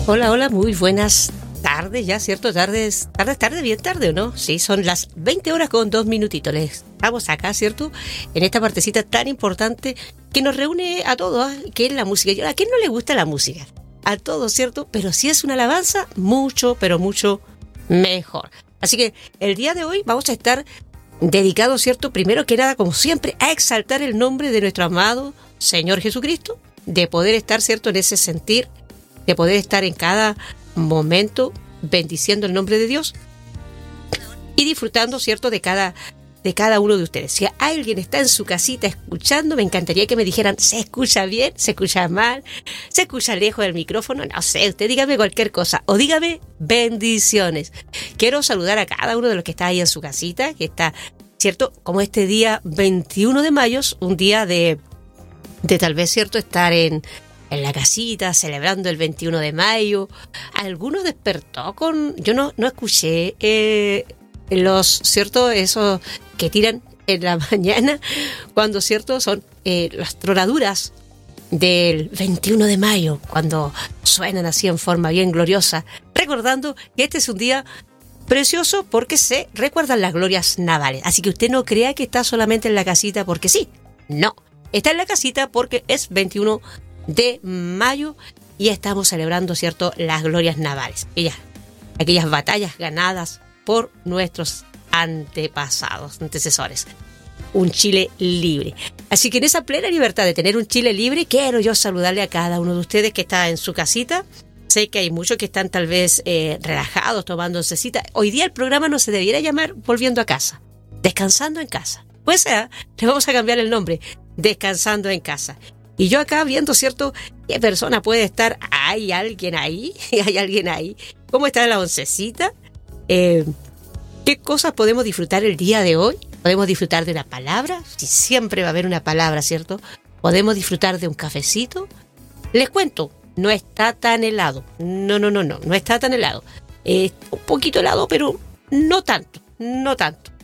Hola, hola, muy buenas tardes ya, ¿cierto? Tarde, bien tarde, ¿o no? Sí, son las 20 horas con 2 minutitos. Estamos acá, ¿cierto? En esta partecita tan importante que nos reúne a todos, ¿eh? Que es la música. ¿A quién no le gusta la música? A todos, ¿cierto? Pero si es una alabanza, mucho, pero mucho mejor. Así que el día de hoy vamos a estar dedicados, ¿cierto? Primero que nada, como siempre, a exaltar el nombre de nuestro amado Señor Jesucristo, de poder estar, ¿cierto? En ese sentir, de poder estar en cada momento bendiciendo el nombre de Dios y disfrutando, ¿cierto?, de cada uno de ustedes. Si alguien está en su casita escuchando, me encantaría que me dijeran, ¿se escucha bien? ¿Se escucha mal? ¿Se escucha lejos del micrófono? No sé, usted dígame cualquier cosa o dígame bendiciones. Quiero saludar a cada uno de los que está ahí en su casita, que está, ¿cierto?, como este día 21 de mayo, un día de tal vez, ¿cierto?, estar en la casita, celebrando el 21 de mayo. Algunos despertó con... Yo no escuché ¿cierto? Esos que tiran en la mañana, cuando, ¿cierto? Son las tronaduras del 21 de mayo, cuando suenan así en forma bien gloriosa, recordando que este es un día precioso porque se recuerdan las glorias navales. Así que usted no crea que está solamente en la casita porque sí. No, está en la casita porque es 21 de mayo y estamos celebrando, ¿cierto?, las glorias navales, aquellas batallas ganadas por nuestros antecesores. Un Chile libre. Así que en esa plena libertad de tener un Chile libre, quiero yo saludarle a cada uno de ustedes que está en su casita. Sé que hay muchos que están tal vez relajados, tomando oncecita. Hoy día el programa no se debiera llamar Volviendo a Casa, Descansando en Casa. Pues le vamos a cambiar el nombre, Descansando en Casa. Y yo acá viendo, ¿cierto?, qué persona puede estar. ¿Hay alguien ahí? ¿Hay alguien ahí? ¿Cómo está la oncecita? ¿Qué cosas podemos disfrutar el día de hoy? ¿Podemos disfrutar de una palabra? Si siempre va a haber una palabra, ¿cierto? ¿Podemos disfrutar de un cafecito? Les cuento, no está tan helado. No está tan helado. Un poquito helado, pero no tanto.